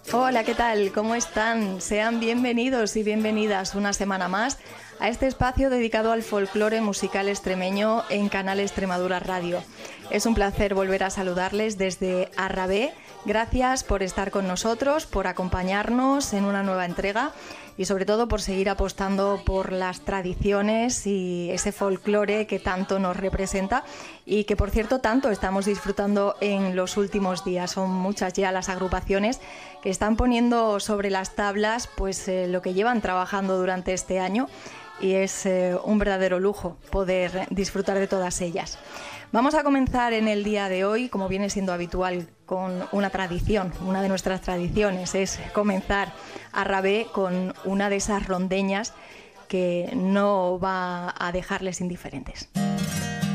Hola, ¿qué tal? ¿Cómo están? Sean bienvenidos y bienvenidas una semana más a este espacio dedicado al folclore musical extremeño en Canal Extremadura Radio. Es un placer volver a saludarles desde Arrabé. Gracias por estar con nosotros, por acompañarnos en una nueva entrega y sobre todo por seguir apostando por las tradiciones y ese folclore que tanto nos representa y que, por cierto, tanto estamos disfrutando en los últimos días. Son muchas ya las agrupaciones que están poniendo sobre las tablas pues lo que llevan trabajando durante este año y es un verdadero lujo poder disfrutar de todas ellas. Vamos a comenzar en el día de hoy, como viene siendo habitual, con una tradición. Una de nuestras tradiciones es comenzar Arrabé con una de esas rondeñas que no va a dejarles indiferentes.